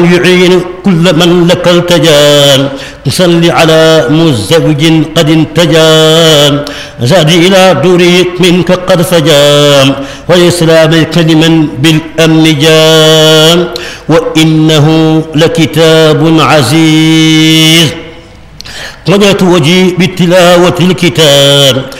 يعين كل من لك التجان صل على مزوج قد انتجان زاد إلى دوري منك قد فجام والإسلام كلما بالأمن جام وإنه لكتاب عزيز وجهت وجهي بتلاوة الكتاب